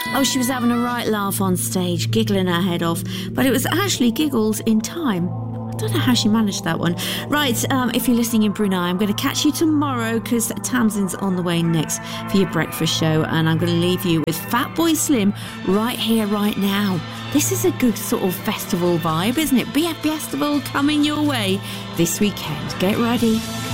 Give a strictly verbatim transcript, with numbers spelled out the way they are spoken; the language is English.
Oh, she was having a right laugh on stage, giggling her head off, but it was actually giggles in time. I don't know how she managed that one. Right, um, if you're listening in Brunei, I'm going to catch you tomorrow because Tamsin's on the way next for your breakfast show, and I'm going to leave you with Fatboy Slim right here, right now. This is a good sort of festival vibe, isn't it? B F Festival coming your way this weekend. Get ready.